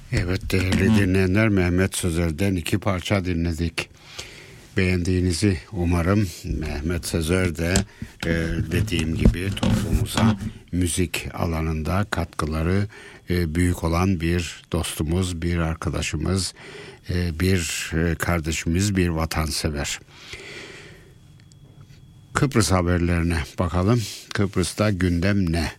Evet değerli dinleyenler, Mehmet Sezer'den iki parça dinledik. Beğendiğinizi umarım. Mehmet Sezer de dediğim gibi toplumumuza müzik alanında katkıları büyük olan bir dostumuz, bir arkadaşımız, bir kardeşimiz, bir vatansever. Kıbrıs haberlerine bakalım. Kıbrıs'ta gündem ne?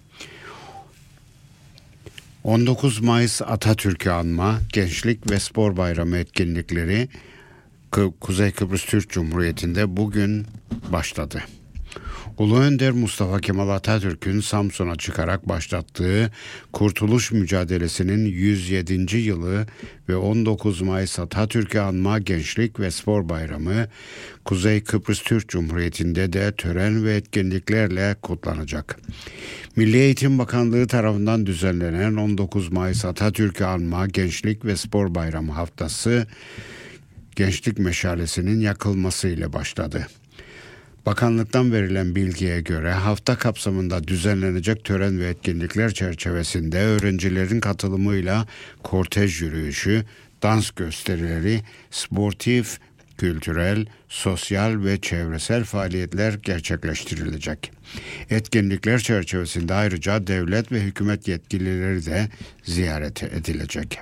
19 Mayıs Atatürk'ü anma, Gençlik ve Spor Bayramı etkinlikleri Kuzey Kıbrıs Türk Cumhuriyeti'nde bugün başladı. Ulu Önder Mustafa Kemal Atatürk'ün Samsun'a çıkarak başlattığı Kurtuluş Mücadelesi'nin 107. yılı ve 19 Mayıs Atatürk'ü anma Gençlik ve Spor Bayramı Kuzey Kıbrıs Türk Cumhuriyeti'nde de tören ve etkinliklerle kutlanacak. Milli Eğitim Bakanlığı tarafından düzenlenen 19 Mayıs Atatürk'ü anma Gençlik ve Spor Bayramı haftası Gençlik Meşalesi'nin yakılmasıyla başladı. Bakanlıktan verilen bilgiye göre hafta kapsamında düzenlenecek tören ve etkinlikler çerçevesinde öğrencilerin katılımıyla kortej yürüyüşü, dans gösterileri, sportif, kültürel, sosyal ve çevresel faaliyetler gerçekleştirilecek. Etkinlikler çerçevesinde ayrıca devlet ve hükümet yetkilileri de ziyaret edilecek.